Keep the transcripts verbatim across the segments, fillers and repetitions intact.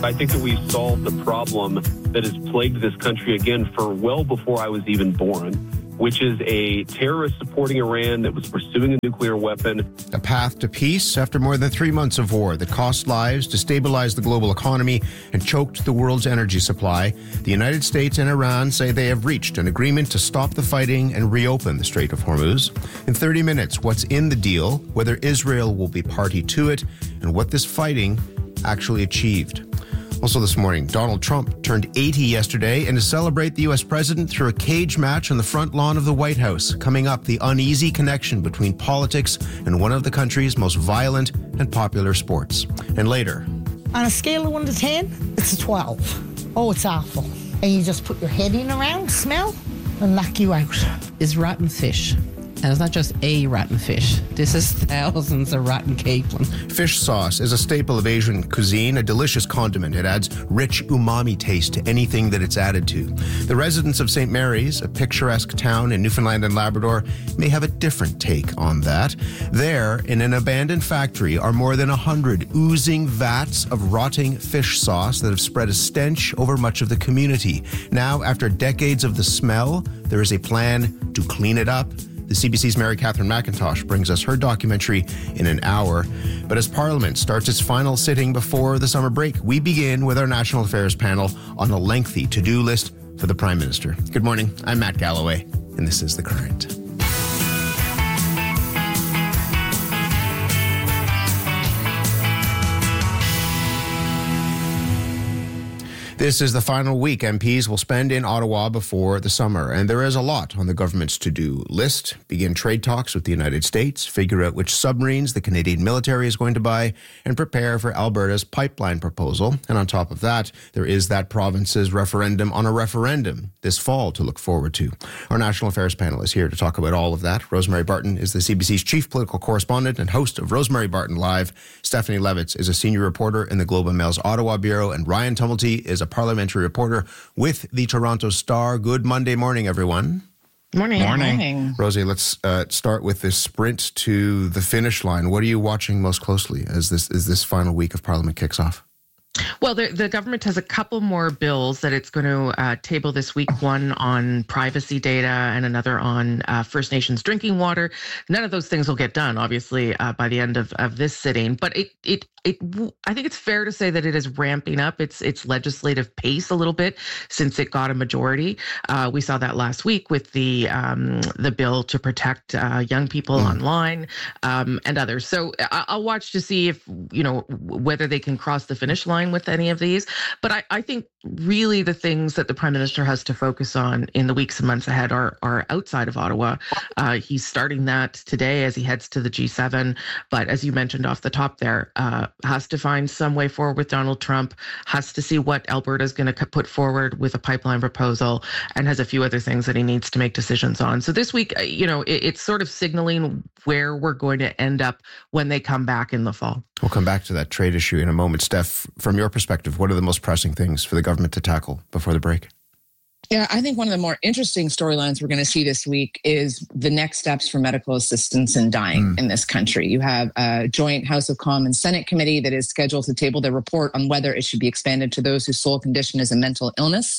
I think that we've solved the problem that has plagued this country again for well before I was even born, which is a terrorist supporting Iran that was pursuing a nuclear weapon. A path to peace after more than three months of war that cost lives, destabilized the global economy, and choked the world's energy supply. The United States and Iran say they have reached an agreement to stop the fighting and reopen the Strait of Hormuz. In thirty minutes, what's in the deal, whether Israel will be party to it, and what this fighting actually achieved. Also this morning, Donald Trump turned eighty yesterday, and to celebrate the U S president through a cage match on the front lawn of the White House. Coming up, the uneasy connection between politics and one of the country's most violent and popular sports. And later, on a scale of one to ten, it's a twelve. Oh, it's awful. And you just put your head in around, smell, and knock you out. Is rotten fish. And it's not just a rotten fish. This is thousands of rotten capelin. Fish sauce is a staple of Asian cuisine, a delicious condiment. It adds rich umami taste to anything that it's added to. The residents of Saint Mary's, a picturesque town in Newfoundland and Labrador, may have a different take on that. There, in an abandoned factory, are more than a hundred oozing vats of rotting fish sauce that have spread a stench over much of the community. Now, after decades of the smell, there is a plan to clean it up. The C B C's Mary Catherine McIntosh brings us her documentary in an hour. But as Parliament starts its final sitting before the summer break, we begin with our National Affairs panel on a lengthy to-do list for the Prime Minister. Good morning. I'm Matt Galloway, and this is The Current. This is the final week M Ps will spend in Ottawa before the summer, and there is a lot on the government's to-do list. Begin trade talks with the United States, figure out which submarines the Canadian military is going to buy, and prepare for Alberta's pipeline proposal. And on top of that, there is that province's referendum on a referendum this fall to look forward to. Our National Affairs panel is here to talk about all of that. Rosemary Barton is the C B C's chief political correspondent and host of Rosemary Barton Live. Stephanie Levitz is a senior reporter in the Globe and Mail's Ottawa Bureau, and Ryan Tumulty is a parliamentary reporter with the Toronto Star. Good Monday morning, everyone. Morning. Morning. Morning. Rosie, let's uh, start with this sprint to the finish line. What are you watching most closely as this as this final week of Parliament kicks off? Well, the, the government has a couple more bills that it's going to uh, table this week, one on privacy data and another on uh, First Nations drinking water. None of those things will get done, obviously, uh, by the end of, of this sitting. But it it it I think it's fair to say that it is ramping up its its legislative pace a little bit since it got a majority. Uh, we saw that last week with the um, the bill to protect uh, young people mm. online um, and others. So I'll watch to see if, you know, whether they can cross the finish line with any of these. But I, I think really the things that the Prime Minister has to focus on in the weeks and months ahead are are outside of Ottawa. Uh, he's starting that today as he heads to the G seven. But as you mentioned off the top there, uh, has to find some way forward with Donald Trump, has to see what Alberta is going to put forward with a pipeline proposal, and has a few other things that he needs to make decisions on. So this week, you know, it, it's sort of signaling where we're going to end up when they come back in the fall. We'll come back to that trade issue in a moment. Steph, from your perspective, what are the most pressing things for the government to tackle before the break? Yeah, I think one of the more interesting storylines we're going to see this week is the next steps for medical assistance in dying mm. in this country. You have a joint House of Commons Senate committee that is scheduled to table their report on whether it should be expanded to those whose sole condition is a mental illness.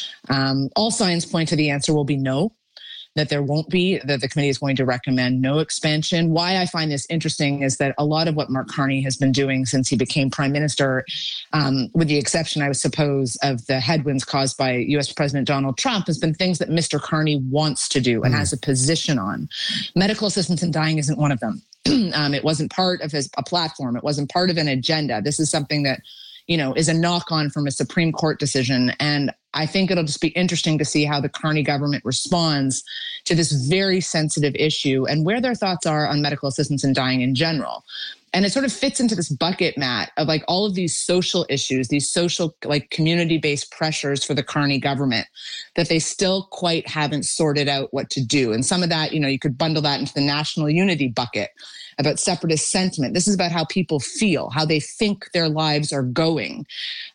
Um, all signs point to the answer will be no. That there won't be, that the committee is going to recommend no expansion. Why I find this interesting is that a lot of what Mark Carney has been doing since he became prime minister, um, with the exception, I would suppose, of the headwinds caused by U S President Donald Trump, has been things that Mister Carney wants to do and mm. has a position on. Medical assistance in dying isn't one of them. um, it wasn't part of his a platform. It wasn't part of an agenda. This is something that, you know, is a knock-on from a Supreme Court decision. And I think it'll just be interesting to see how the Carney government responds to this very sensitive issue and where their thoughts are on medical assistance in dying in general. And it sort of fits into this bucket, Matt, of like all of these social issues, these social, like community-based pressures for the Carney government that they still quite haven't sorted out what to do. And some of that, you know, you could bundle that into the national unity bucket about separatist sentiment. This is about how people feel, how they think their lives are going.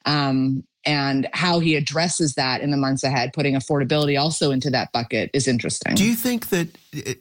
Um, And how he addresses that in the months ahead, putting affordability also into that bucket, is interesting. Do you think that,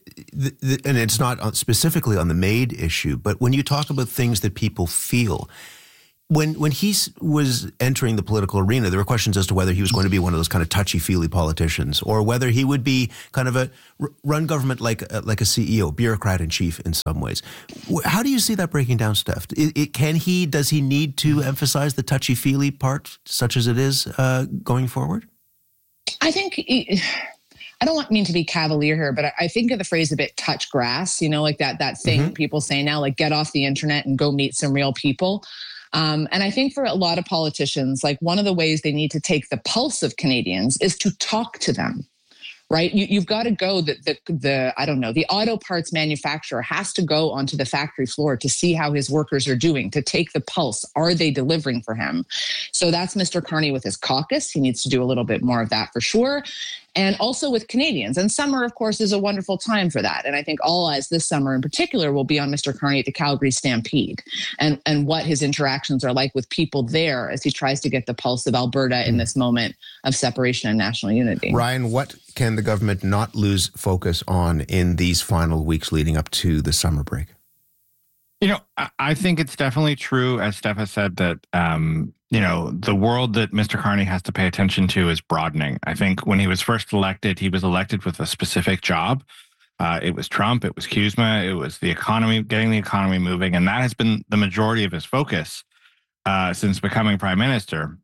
it, and it's not specifically on the MAID issue, but when you talk about things that people feel, When when he was entering the political arena, there were questions as to whether he was going to be one of those kind of touchy-feely politicians, or whether he would be kind of a run government like a, like a C E O, bureaucrat in chief in some ways. How do you see that breaking down, Steph? It, it, can he? Does he need to emphasize the touchy-feely part, such as it is, uh, going forward? I think. He, I don't want mean to be cavalier here, but I think of the phrase a bit touch grass, you know, like that that thing mm-hmm. people say now, like get off the internet and go meet some real people. Um, and I think for a lot of politicians, like one of the ways they need to take the pulse of Canadians is to talk to them, right? You, you've got to go, the, the, the, I don't know, the auto parts manufacturer has to go onto the factory floor to see how his workers are doing, to take the pulse. Are they delivering for him? So that's Mister Carney with his caucus. He needs to do a little bit more of that for sure. And also with Canadians. And summer, of course, is a wonderful time for that. And I think all eyes this summer in particular will be on Mister Carney at the Calgary Stampede and, and what his interactions are like with people there as he tries to get the pulse of Alberta in this moment of separation and national unity. Ryan, what can the government not lose focus on in these final weeks leading up to the summer break? You know, I think it's definitely true, as Steph has said, that, um, you know, the world that Mister Carney has to pay attention to is broadening. I think when he was first elected, he was elected with a specific job. Uh, it was Trump, it was CUSMA, it was the economy, getting the economy moving. And that has been the majority of his focus uh, since becoming prime minister.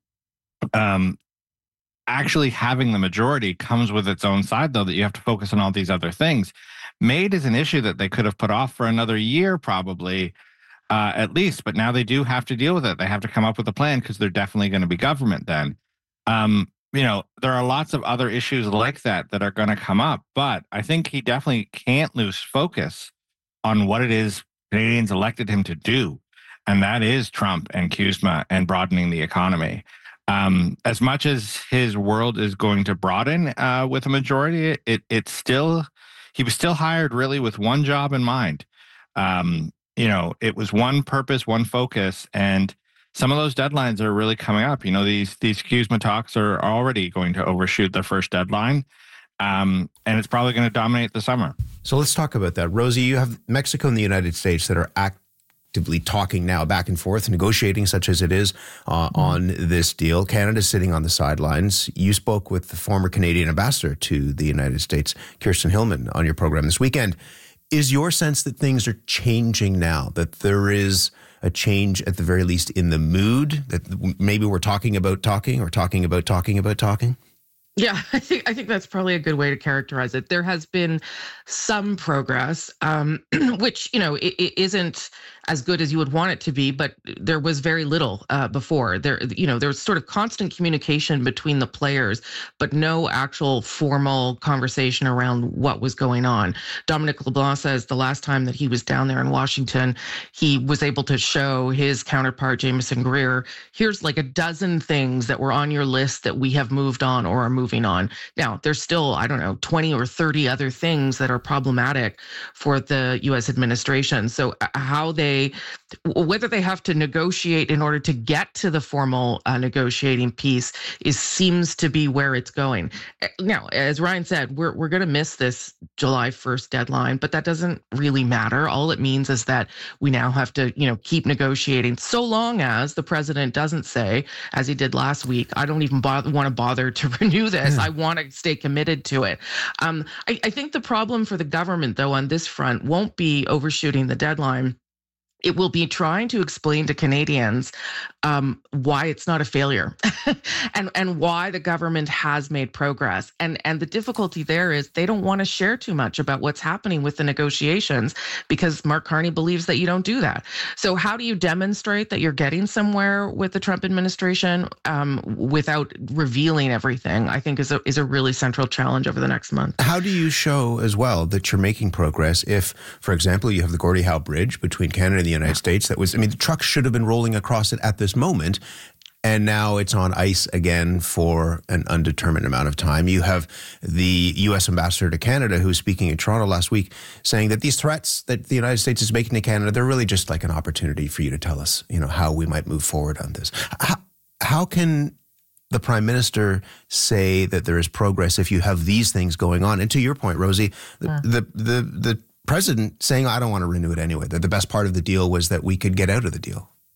Um, actually having the majority comes with its own side, though, that you have to focus on all these other things. MAID is an issue that they could have put off for another year, probably, uh, at least. But now they do have to deal with it. They have to come up with a plan because they're definitely going to be government then. Um, you know, there are lots of other issues like that that are going to come up. But I think he definitely can't lose focus on what it is Canadians elected him to do. And that is Trump and CUSMA and broadening the economy. Um, as much as his world is going to broaden uh, with a majority, it it's still... He was still hired really with one job in mind. Um, you know, it was one purpose, one focus, and some of those deadlines are really coming up. You know, these these CUSMA talks are already going to overshoot their first deadline, um, and it's probably going to dominate the summer. So let's talk about that. Rosie, you have Mexico and the United States that are actively talking now back and forth, negotiating such as it is uh, mm-hmm. on this deal. Canada's sitting on the sidelines. You spoke with the former Canadian ambassador to the United States, Kirsten Hillman, on your program this weekend. Is your sense that things are changing now, that there is a change at the very least in the mood, that maybe we're talking about talking or talking about talking about talking? Yeah, I think I think that's probably a good way to characterize it. There has been some progress, um, which, you know, it, it isn't as good as you would want it to be, but there was very little uh, before. There, you know, there was sort of constant communication between the players, but no actual formal conversation around what was going on. Dominic LeBlanc says the last time that he was down there in Washington, he was able to show his counterpart, Jameson Greer, here's like a dozen things that were on your list that we have moved on or are moving on. Now, there's still, I don't know, twenty or thirty other things that are problematic for the U S administration. So how they whether they have to negotiate in order to get to the formal uh, negotiating piece is seems to be where it's going. Now, as Ryan said, we're we're going to miss this July first deadline, but that doesn't really matter. All it means is that we now have to, you know, keep negotiating so long as the president doesn't say, as he did last week, I don't even bother, want to bother to renew this. I want to stay committed to it. Um, I, I think the problem for the government, though, on this front won't be overshooting the deadline. It will be trying to explain to Canadians um, why it's not a failure and, and why the government has made progress. And, and the difficulty there is they don't want to share too much about what's happening with the negotiations because Mark Carney believes that you don't do that. So how do you demonstrate that you're getting somewhere with the Trump administration um, without revealing everything, I think is a, is a really central challenge over the next month. How do you show as well that you're making progress if, for example, you have the Gordie Howe Bridge between Canada and the United States that was, I mean, the trucks should have been rolling across it at this moment, and now it's on ice again for an undetermined amount of time. You have the U S ambassador to Canada who was speaking in Toronto last week saying that these threats that the United States is making to Canada, they're really just like an opportunity for you to tell us, you know, how we might move forward on this. How, how can the Prime Minister say that there is progress if you have these things going on? And to your point, Rosie, the uh. the, the the President saying, I don't want to renew it anyway, that the best part of the deal was that we could get out of the deal.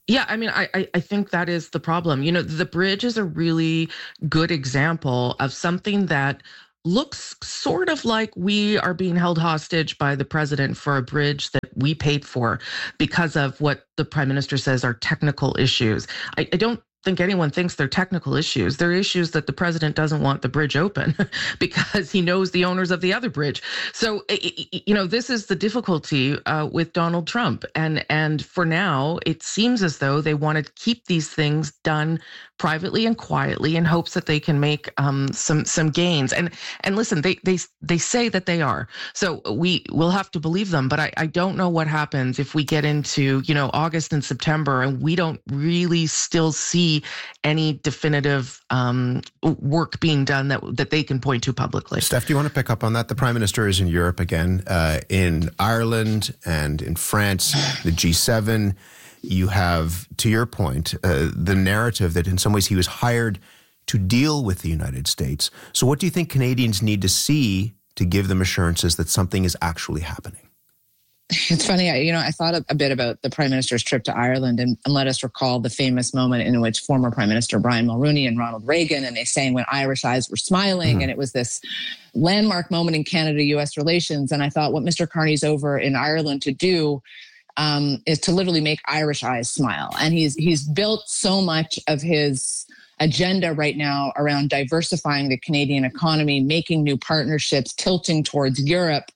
Yeah, I mean, I, I think that is the problem. You know, the bridge is a really good example of something that looks sort of like we are being held hostage by the president for a bridge that we paid for because of what the prime minister says are technical issues. I, I don't think anyone thinks they're technical issues. They're issues that the president doesn't want the bridge open because he knows the owners of the other bridge. So, you know, this is the difficulty uh, with Donald Trump. And, and for now, it seems as though they want to keep these things done privately and quietly in hopes that they can make um, some some gains. And and listen, they they they say that they are. So we will have to believe them. But I, I don't know what happens if we get into, you know, August and September and we don't really still see any definitive um, work being done that that they can point to publicly. Steph, do you want to pick up on that? The Prime Minister is in Europe again, uh, in Ireland and in France, the G seven. You have, to your point, uh, the narrative that in some ways he was hired to deal with the United States. So what do you think Canadians need to see to give them assurances that something is actually happening? It's funny, I, you know, I thought a, a bit about the Prime Minister's trip to Ireland and, and let us recall the famous moment in which former Prime Minister Brian Mulroney and Ronald Reagan, and they sang When Irish Eyes Were Smiling, mm-hmm. and it was this landmark moment in Canada-U S relations. And I thought what Mister Carney's over in Ireland to do Um, is to literally make Irish eyes smile. And he's he's built so much of his agenda right now around diversifying the Canadian economy, making new partnerships, tilting towards Europe.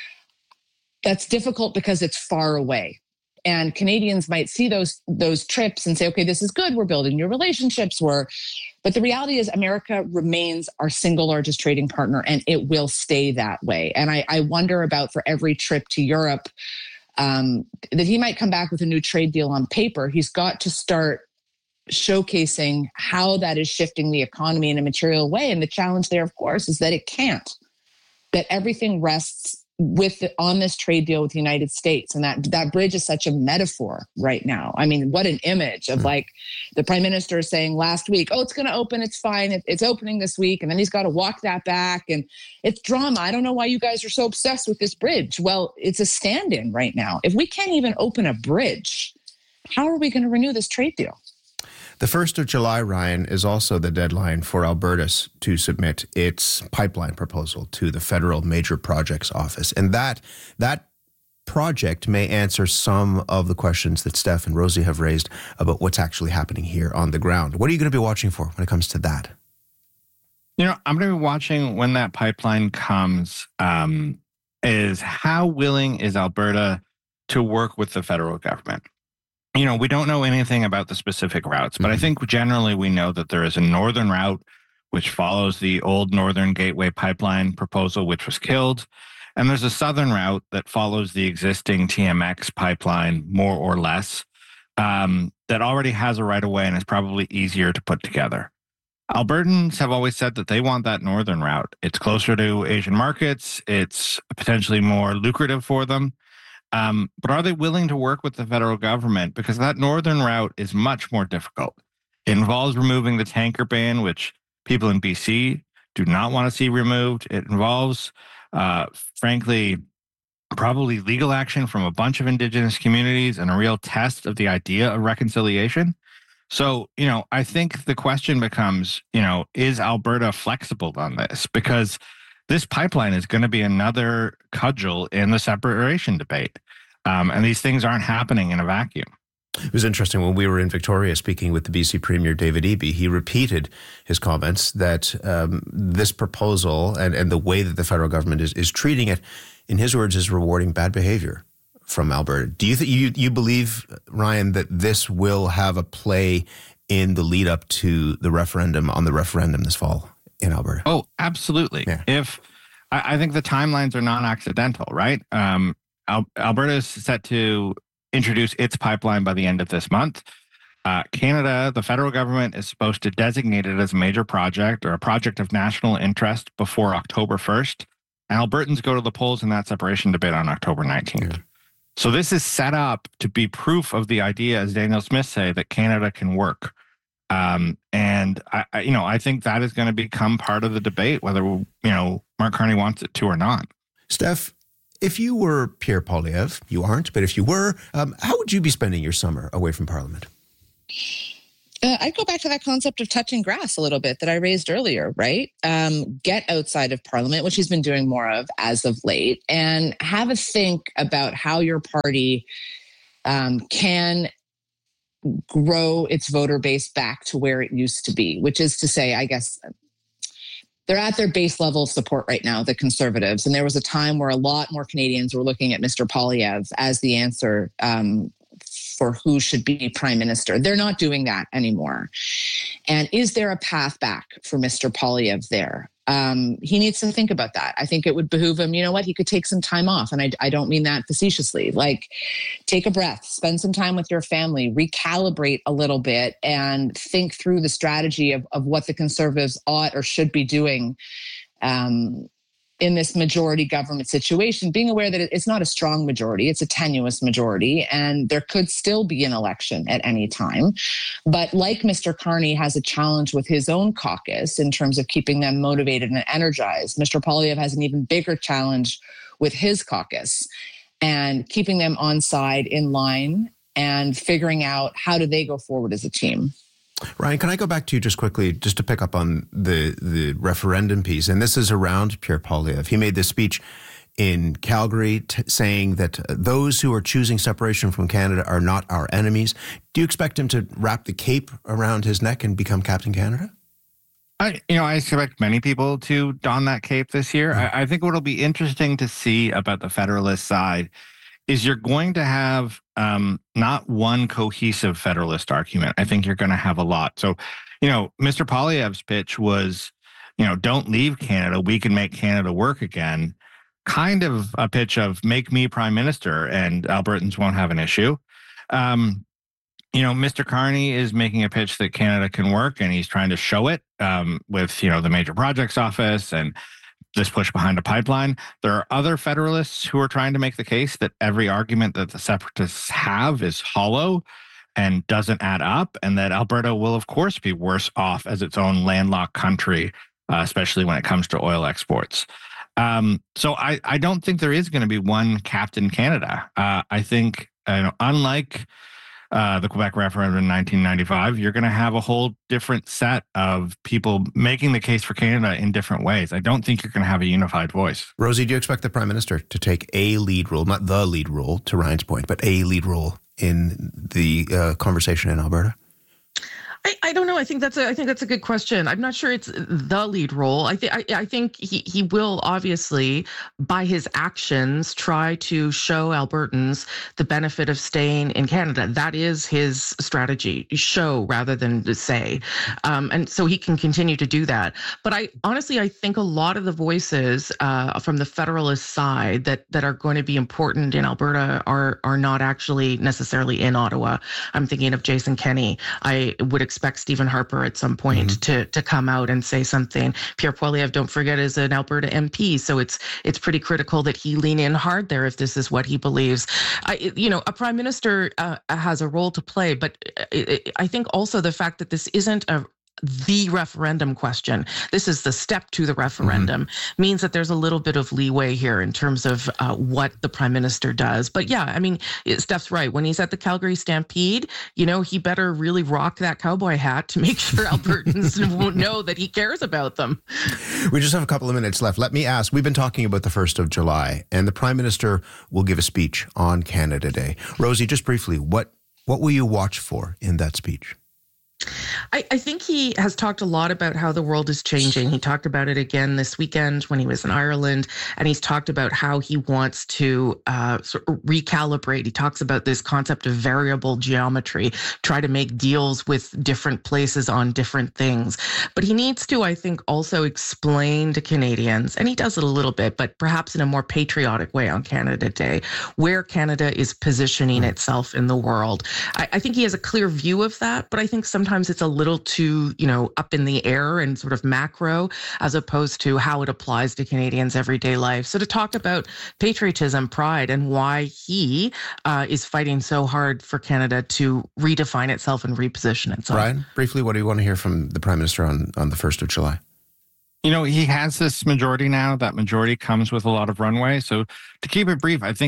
That's difficult because it's far away. And Canadians might see those those trips and say, okay, this is good. We're building new relationships. We're, but the reality is America remains our single largest trading partner, and it will stay that way. And I, I wonder about for every trip to Europe, Um, that he might come back with a new trade deal on paper. He's got to start showcasing how that is shifting the economy in a material way. And the challenge there, of course, is that it can't, that everything rests with the, on this trade deal with the United States. And that that bridge is such a metaphor right now. I mean, what an image of like the Prime Minister saying last week, oh, it's going to open, it's fine, it, it's opening this week. And then he's got to walk that back. And it's drama. I don't know why you guys are so obsessed with this bridge. Well, it's a stand-in right now. If we can't even open a bridge, how are we going to renew this trade deal? The first of July, Ryan, is also the deadline for Alberta to submit its pipeline proposal to the Federal Major Projects Office. And that that project may answer some of the questions that Steph and Rosie have raised about what's actually happening here on the ground. What are you going to be watching for when it comes to that? You know, I'm going to be watching when that pipeline comes, um, is how willing is Alberta to work with the federal government? You know, we don't know anything about the specific routes, but mm-hmm. I think generally we know that there is a northern route which follows the old Northern Gateway Pipeline proposal, which was killed. And there's a southern route that follows the existing T M X pipeline, more or less, um, that already has a right-of-way and is probably easier to put together. Albertans have always said that they want that northern route. It's closer to Asian markets. It's potentially more lucrative for them. Um, but are they willing to work with the federal government? Because that northern route is much more difficult. It involves removing the tanker ban, which people in B C do not want to see removed. It involves, uh, frankly, probably legal action from a bunch of Indigenous communities and a real test of the idea of reconciliation. So, you know, I think the question becomes, you know, is Alberta flexible on this? Because this pipeline is going to be another cudgel in the separation debate. Um, and these things aren't happening in a vacuum. It was interesting when we were in Victoria speaking with the B C Premier David Eby, he repeated his comments that um, this proposal and, and the way that the federal government is, is treating it, in his words, is rewarding bad behavior from Alberta. Do you think you you believe, Ryan, that this will have a play in the lead up to the referendum on the referendum this fall in Alberta? Oh, absolutely. Yeah. If I, I think the timelines are non-accidental, right? Um, Al- Alberta is set to introduce its pipeline by the end of this month. Uh, Canada, the federal government is supposed to designate it as a major project or a project of national interest before October first. And Albertans go to the polls in that separation debate on October nineteenth. Yeah. So this is set up to be proof of the idea, as Danielle Smith say, that Canada can work. Um, and I, I, you know, I think that is going to become part of the debate, whether, you know, Mark Carney wants it to or not. Steph, if you were Pierre Poilievre, you aren't, but if you were, um, how would you be spending your summer away from Parliament? Uh, I'd go back to that concept of touching grass a little bit that I raised earlier, right? Um, get outside of Parliament, which he's been doing more of as of late, and have a think about how your party um, can grow its voter base back to where it used to be, which is to say, I guess, they're at their base level of support right now, the Conservatives. And there was a time where a lot more Canadians were looking at Mister Poilievre as the answer um, for who should be prime minister. They're not doing that anymore. And is there a path back for Mister Poilievre there? Um, he needs to think about that. I think it would behoove him, you know what, he could take some time off. And I, I don't mean that facetiously. Like, take a breath, spend some time with your family, recalibrate a little bit, and think through the strategy of, of what the Conservatives ought or should be doing um, in this majority government situation, being aware that it's not a strong majority, it's a tenuous majority, and there could still be an election at any time. But like Mister Carney has a challenge with his own caucus in terms of keeping them motivated and energized, Mister Poilievre has an even bigger challenge with his caucus and keeping them on side, in line, and figuring out how do they go forward as a team. Ryan, can I go back to you just quickly, just to pick up on the, the referendum piece? And this is around Pierre Poilievre. He made this speech in Calgary t- saying that those who are choosing separation from Canada are not our enemies. Do you expect him to wrap the cape around his neck and become Captain Canada? I, you know, I expect many people to don that cape this year. Mm. I, I think what'll be interesting to see about the Federalist side is you're going to have um, not one cohesive Federalist argument. I think you're going to have a lot. So, you know, Mister Poilievre's pitch was, you know, don't leave Canada. We can make Canada work again. Kind of a pitch of make me prime minister and Albertans won't have an issue. Um, you know, Mister Carney is making a pitch that Canada can work, and he's trying to show it um, with, you know, the Major Projects Office and this push behind a pipeline. There are other Federalists who are trying to make the case that every argument that the separatists have is hollow and doesn't add up, and that Alberta will, of course, be worse off as its own landlocked country, uh, especially when it comes to oil exports. Um, so I, I don't think there is going to be one Captain Canada. Uh, I think, you know, unlike Uh, the Quebec referendum in nineteen ninety-five, you're going to have a whole different set of people making the case for Canada in different ways. I don't think you're going to have a unified voice. Rosie, do you expect the Prime Minister to take a lead role, not the lead role, to Ryan's point, but a lead role in the uh, conversation in Alberta? I, I don't know. I think that's a I think that's a good question. I'm not sure it's the lead role. I think I, I think he he will obviously, by his actions, try to show Albertans the benefit of staying in Canada. That is his strategy: show rather than to say, um, and so he can continue to do that. But I honestly I think a lot of the voices uh, from the Federalist side that that are going to be important in Alberta are are not actually necessarily in Ottawa. I'm thinking of Jason Kenney. I would expect Stephen Harper at some point mm-hmm. to to come out and say something. Pierre Poilievre, don't forget, is an Alberta M P, so it's it's pretty critical that he lean in hard there if this is what he believes. I, you know, a prime minister uh, has a role to play, but I think also the fact that this isn't a the referendum question, this is the step to the referendum, mm-hmm. means that there's a little bit of leeway here in terms of uh, what the prime minister does. But yeah, I mean, Steph's right. When he's at the Calgary Stampede, you know, he better really rock that cowboy hat to make sure Albertans know that he cares about them. We just have a couple of minutes left. Let me ask, we've been talking about the first of July, and the prime minister will give a speech on Canada Day. Rosie, just briefly, what, what will you watch for in that speech? I, I think he has talked a lot about how the world is changing. He talked about it again this weekend when he was in Ireland, and he's talked about how he wants to uh, sort of recalibrate. He talks about this concept of variable geometry, try to make deals with different places on different things. But he needs to, I think, also explain to Canadians, and he does it a little bit, but perhaps in a more patriotic way on Canada Day, where Canada is positioning itself in the world. I, I think he has a clear view of that, but I think sometimes Sometimes it's a little too, you know, up in the air and sort of macro, as opposed to how it applies to Canadians' everyday life. So to talk about patriotism, pride, and why he uh, is fighting so hard for Canada to redefine itself and reposition itself. Ryan, briefly, what do you want to hear from the Prime Minister on, on the first of July? You know, he has this majority now. That majority comes with a lot of runway. So to keep it brief, I think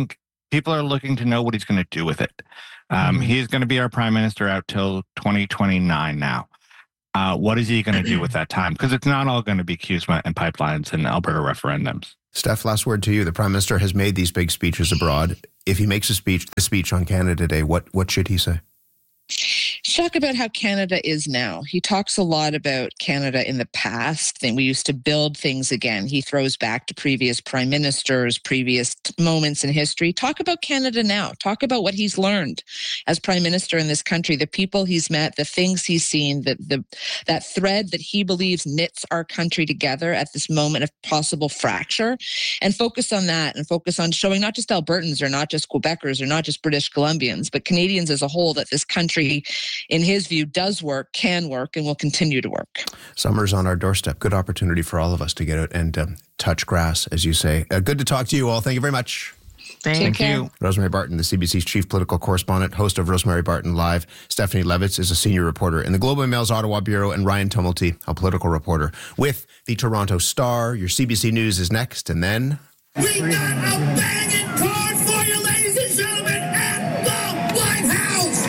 people are looking to know what he's going to do with it. Um, mm-hmm. He's going to be our prime minister out till twenty twenty-nine now. Uh, what is he going to do with that time? Because it's not all going to be C U S M A and pipelines and Alberta referendums. Steph, last word to you. The Prime Minister has made these big speeches abroad. If he makes a speech, the speech on Canada Day, what, what should he say? Talk about how Canada is now. He talks a lot about Canada in the past, and we used to build things again. He throws back to previous prime ministers, previous t- moments in history. Talk about Canada now. Talk about what he's learned as prime minister in this country, the people he's met, the things he's seen, the, the that thread that he believes knits our country together at this moment of possible fracture, and focus on that and focus on showing not just Albertans or not just Quebecers or not just British Columbians, but Canadians as a whole, that this country, in his view, does work, can work, and will continue to work. Summer's on our doorstep. Good opportunity for all of us to get out and um, touch grass, as you say. Uh, good to talk to you all. Thank you very much. Thank, Thank you. Rosemary Barton, the C B C's chief political correspondent, host of Rosemary Barton Live. Stephanie Levitz is a senior reporter in the Globe and Mail's Ottawa Bureau, and Ryan Tumulty, a political reporter with the Toronto Star. Your C B C News is next, and then... We got a banging card for you, ladies and gentlemen, at the White House!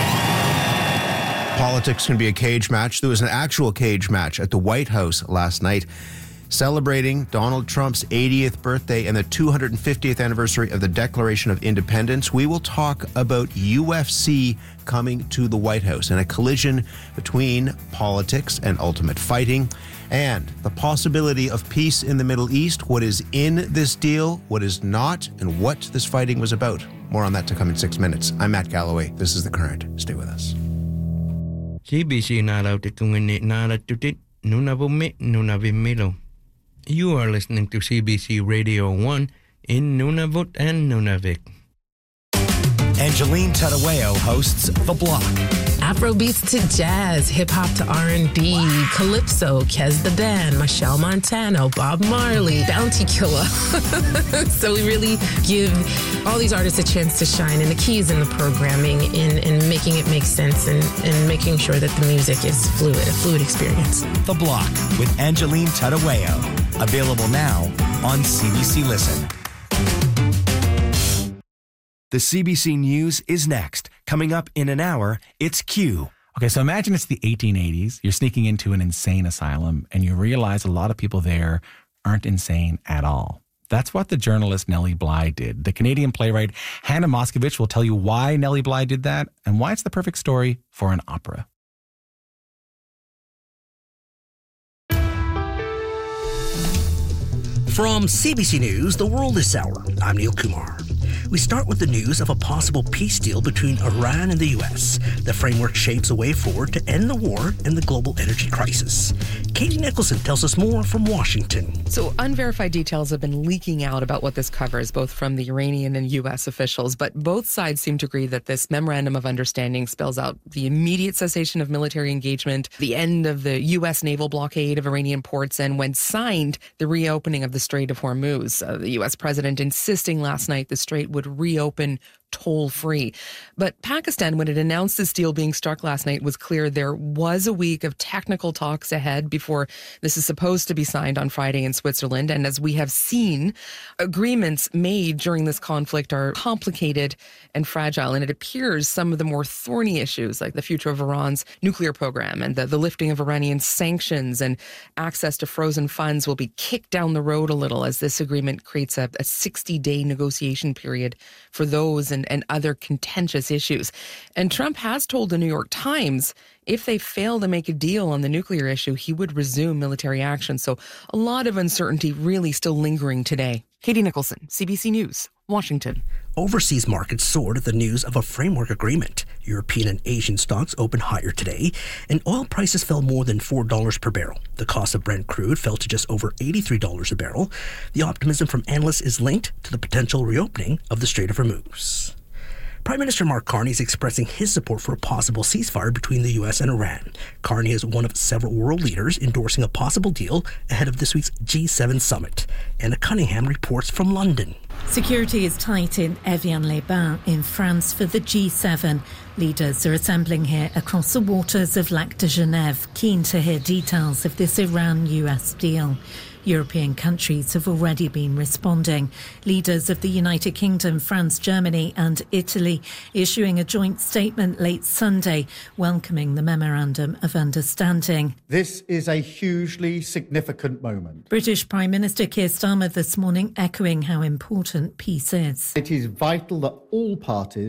Politics can be a cage match. There was an actual cage match at the White House last night, celebrating Donald Trump's eightieth birthday and the two hundred fiftieth anniversary of the Declaration of Independence. We will talk about U F C coming to the White House and a collision between politics and ultimate fighting, and the possibility of peace in the Middle East, what is in this deal, what is not, and what this fighting was about. More on that to come in six minutes. I'm Matt Galloway. This is The Current. Stay with us. C B C You are listening to C B C Radio one in Nunavut and Nunavik. Angeline Tadaweo hosts The Block. Afrobeats to jazz, hip-hop to R and B, wow. Calypso, Kez the Dan, Michelle Montano, Bob Marley, Bounty Killer. So we really give all these artists a chance to shine, and the key is in the programming, in, in making it make sense, and, and making sure that the music is fluid, a fluid experience. The Block with Angeline Tadaweo. Available now on C B C Listen. The C B C News is next. Coming up in an hour, it's Q. Okay, so imagine it's the eighteen eighties. You're sneaking into an insane asylum, and you realize a lot of people there aren't insane at all. That's what the journalist Nellie Bly did. The Canadian playwright Hannah Moscovich will tell you why Nellie Bly did that and why it's the perfect story for an opera. From C B C News, The World This Hour, I'm Neil Kumar. We start with the news of a possible peace deal between Iran and the U S. The framework shapes a way forward to end the war and the global energy crisis. Katie Nicholson tells us more from Washington. So unverified details have been leaking out about what this covers, both from the Iranian and U S officials, but both sides seem to agree that this memorandum of understanding spells out the immediate cessation of military engagement, the end of the U S naval blockade of Iranian ports, and when signed, the reopening of the Strait of Hormuz. Uh, the U S president insisting last night the strait would reopen toll-free. But Pakistan, when it announced this deal being struck last night, was clear there was a week of technical talks ahead before this is supposed to be signed on Friday in Switzerland. And as we have seen, agreements made during this conflict are complicated and fragile. And it appears some of the more thorny issues, like the future of Iran's nuclear program and the, the lifting of Iranian sanctions and access to frozen funds, will be kicked down the road a little as this agreement creates a sixty-day negotiation period for those and, and other contentious issues. And Trump has told the New York Times if they fail to make a deal on the nuclear issue, he would resume military action. So a lot of uncertainty really still lingering today. Katie Nicholson, C B C News, Washington. Overseas markets soared at the news of a framework agreement. European and Asian stocks opened higher today, and oil prices fell more than four dollars per barrel. The cost of Brent crude fell to just over eighty-three dollars a barrel. The optimism from analysts is linked to the potential reopening of the Strait of Hormuz. Prime Minister Mark Carney is expressing his support for a possible ceasefire between the U S and Iran. Carney is one of several world leaders endorsing a possible deal ahead of this week's G seven summit. Anna Cunningham reports from London. Security is tight in Evian-les-Bains in France for the G seven. Leaders are assembling here across the waters of Lac de Genève, keen to hear details of this Iran-U S deal. European countries have already been responding. Leaders of the United Kingdom, France, Germany and Italy issuing a joint statement late Sunday welcoming the Memorandum of Understanding. This is a hugely significant moment. British Prime Minister Keir Starmer this morning echoing how important peace is. It is vital that all parties